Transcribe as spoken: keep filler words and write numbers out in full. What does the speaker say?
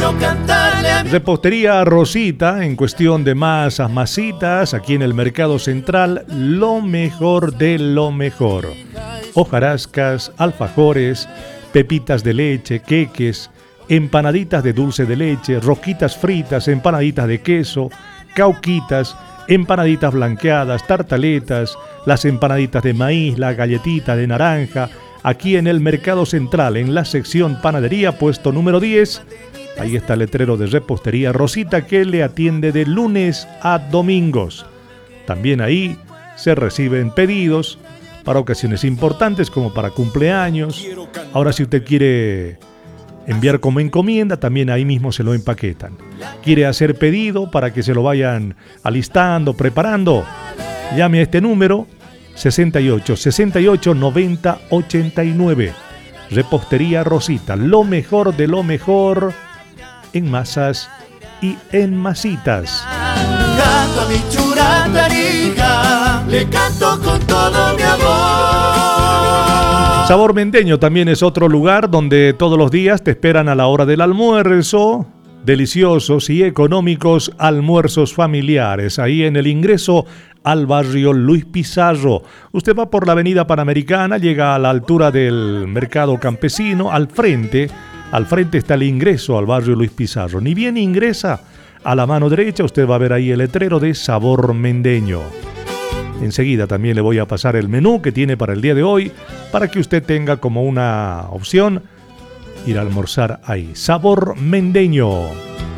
quiero cantarle a mi... Repostería Rosita, en cuestión de masas, masitas, aquí en el Mercado Central, lo mejor de lo mejor. Hojarascas, alfajores, pepitas de leche, queques, empanaditas de dulce de leche, rosquitas fritas, empanaditas de queso, cauquitas, empanaditas blanqueadas, tartaletas, las empanaditas de maíz, la galletita de naranja, aquí en el Mercado Central, en la sección panadería, puesto número diez. Ahí está el letrero de Repostería Rosita, que le atiende de lunes a domingos. También ahí se reciben pedidos para ocasiones importantes como para cumpleaños. Ahora, si usted quiere enviar como encomienda, también ahí mismo se lo empaquetan. ¿Quiere hacer pedido para que se lo vayan alistando, preparando? Llame a este número sesenta y ocho, sesenta y ocho, noventa, ochenta y nueve. Repostería Rosita, lo mejor de lo mejor en masas y en masitas. Canto a mi churandarija, le canto con todo mi amor. Sabor Mendeño también es otro lugar donde todos los días te esperan a la hora del almuerzo. Deliciosos y económicos almuerzos familiares. Ahí en el ingreso al barrio Luis Pizarro. Usted va por la avenida Panamericana, llega a la altura del Mercado Campesino, al frente, al frente está el ingreso al barrio Luis Pizarro. Ni bien ingresa, a la mano derecha usted va a ver ahí el letrero de Sabor Mendeño. Enseguida también le voy a pasar el menú que tiene para el día de hoy, para que usted tenga como una opción ir a almorzar ahí. Sabor Mendeño.